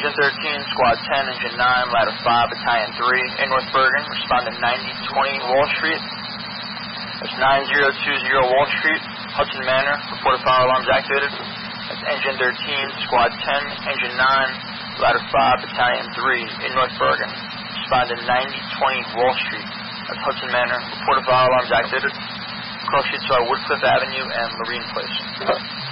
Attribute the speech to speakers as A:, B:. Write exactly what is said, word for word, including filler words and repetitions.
A: Engine thirteen, Squad ten, Engine nine, Ladder five, Battalion three, in North Bergen. Respond to ninety twenty Wall Street. That's nine zero two zero Wall Street, Hudson Manor. Report of fire alarms activated. That's Engine thirteen, Squad ten, Engine nine, Ladder five, Battalion three, in North Bergen. Respond to ninety twenty Wall Street. That's Hudson Manor. Report of fire alarms activated. Cross streets are Woodcliff Avenue and Marine Place.